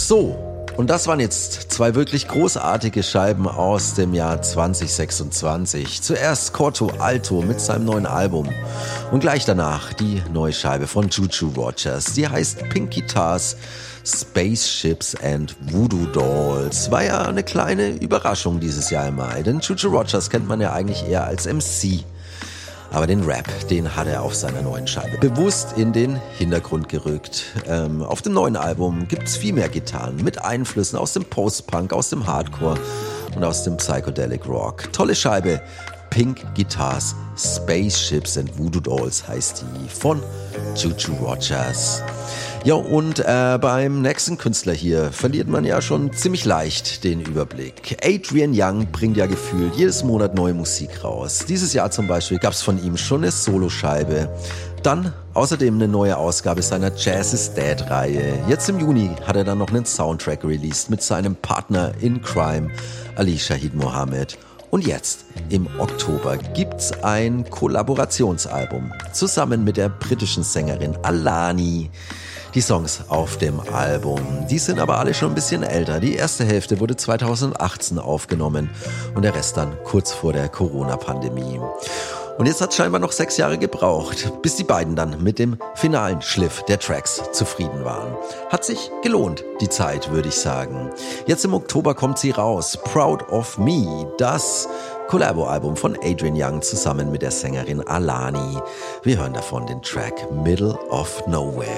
So, und das waren jetzt zwei wirklich großartige Scheiben aus dem Jahr 2026. Zuerst Corto Alto mit seinem neuen Album und gleich danach die neue Scheibe von Juju Rogers. Die heißt Pink Guitars, Spaceships and Voodoo Dolls. War ja eine kleine Überraschung dieses Jahr im Mai, denn Juju Rogers kennt man ja eigentlich eher als MC. Aber den Rap, den hat er auf seiner neuen Scheibe bewusst in den Hintergrund gerückt. Auf dem neuen Album gibt's viel mehr Gitarren mit Einflüssen aus dem Post-Punk, aus dem Hardcore und aus dem Psychedelic Rock. Tolle Scheibe, Pink Guitars, Spaceships and Voodoo Dolls heißt die von Juju Rogers. Ja, und beim nächsten Künstler hier verliert man ja schon ziemlich leicht den Überblick. Adrian Younge bringt ja gefühlt jedes Monat neue Musik raus. Dieses Jahr zum Beispiel gab es von ihm schon eine Soloscheibe. Dann außerdem eine neue Ausgabe seiner Jazz is Dead-Reihe. Jetzt im Juni hat er dann noch einen Soundtrack released mit seinem Partner in Crime, Ali Shaheed Mohammed. Und jetzt, im Oktober, gibt's ein Kollaborationsalbum zusammen mit der britischen Sängerin Alani. Die Songs auf dem Album, die sind aber alle schon ein bisschen älter. Die erste Hälfte wurde 2018 aufgenommen und der Rest dann kurz vor der Corona-Pandemie. Und jetzt hat es scheinbar noch 6 Jahre gebraucht, bis die beiden dann mit dem finalen Schliff der Tracks zufrieden waren. Hat sich gelohnt, die Zeit, würde ich sagen. Jetzt im Oktober kommt sie raus, Proud of Me, das Collabo-Album von Adrian Younge zusammen mit der Sängerin Alani. Wir hören davon den Track Middle of Nowhere.